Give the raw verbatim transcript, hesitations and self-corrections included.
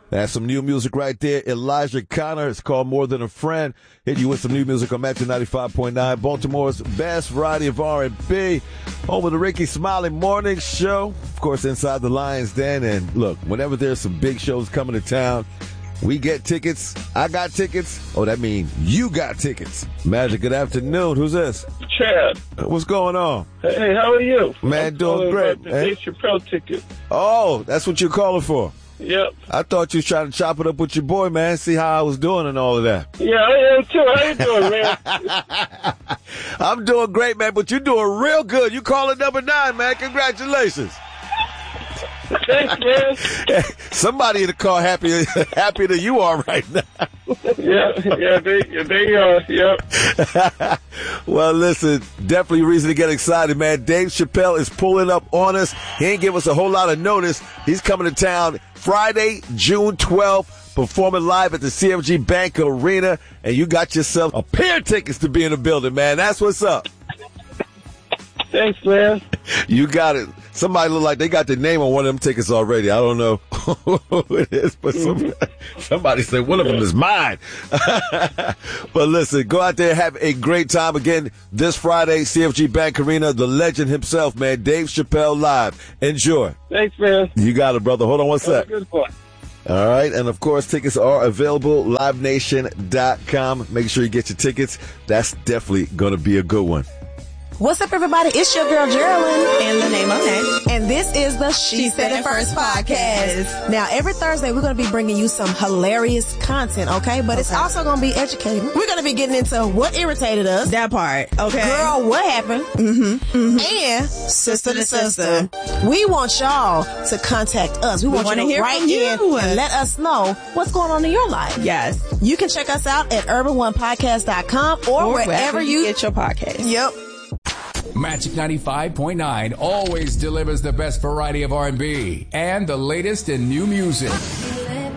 That's some new music right there. Elijah Connor. It's called More Than a Friend. Hit you with some new music on Magic ninety-five point nine, Baltimore's best variety of R and B. Home of the Ricky Smiley Morning Show. Of course, inside the Lions Den. And look, whenever there's some big shows coming to town, we get tickets. I got tickets. Oh, that means you got tickets. Magic, good afternoon. Who's this? Chad. What's going on? Hey, how are you? Man, I'm doing great. The Dave Chappelle ticket. Oh, that's what you're calling for? Yep. I thought you was trying to chop it up with your boy, man, see how I was doing and all of that. Yeah, I am too. How you doing, man? I'm doing great, man, but you're doing real good. You calling number nine, man. Congratulations. Thanks, man. Somebody in the car happier, happier than you are right now. yeah, yeah, they, they are, yep. Well, listen, definitely a reason to get excited, man. Dave Chappelle is pulling up on us. He ain't give us a whole lot of notice. He's coming to town Friday, June twelfth, performing live at the C F G Bank Arena, and you got yourself a pair of tickets to be in the building, man. That's what's up. Thanks, man. You got it. Somebody look like they got the name on one of them tickets already. I don't know who it is, but some, somebody said one of them is mine. But listen, go out there and have a great time. Again, this Friday, C F G Bank Arena, the legend himself, man, Dave Chappelle live. Enjoy. Thanks, man. You got it, brother. Hold on one sec. Good one. All right, and of course, tickets are available, live nation dot com. Make sure you get your tickets. That's definitely going to be a good one. What's up, everybody? It's your girl, Geraldine. And the name of it. And this is the She, she Said It First podcast. podcast. Now, every Thursday, we're going to be bringing you some hilarious content, okay? But okay. It's also going to be educating. We're going to be getting into what irritated us. That part, okay. Girl, what happened? Mm-hmm. mm-hmm. And sister to sister. We want y'all to contact us. We, we want you to write in you. and let us know what's going on in your life. Yes. You can check us out at urban one podcast dot com or, or wherever, wherever you get your podcast. Yep. Magic ninety-five point nine always delivers the best variety of R and B and the latest in new music.